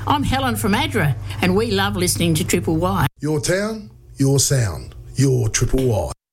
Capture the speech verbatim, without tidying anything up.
I'm Helen from Adra, and we love listening to Triple Y. Your town, your sound, your Triple Y.